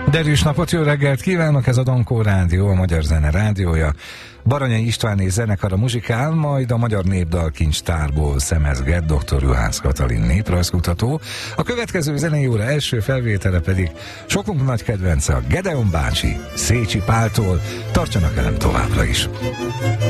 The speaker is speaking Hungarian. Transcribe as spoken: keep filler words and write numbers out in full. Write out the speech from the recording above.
Derűs napot, jó reggelt kívánok, ez a Donkó Rádió, a Magyar Zene rádiója. Baranyai Istváné zenekara muzsikál, majd a Magyar Népdalkincstárból szemezget dr. Juhász Katalin néprajzkutató. A következő zenei óra első felvétele pedig sokunk nagy kedvence, a Gedeon bácsi Szécsi Páltól. Tartsanak velem továbbra is!